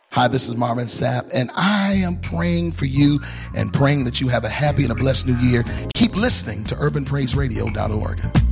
Hi, this is Marvin Sapp, and I am praying for you and praying that you have a happy and a blessed new year. Keep listening to urbanpraiseradio.org.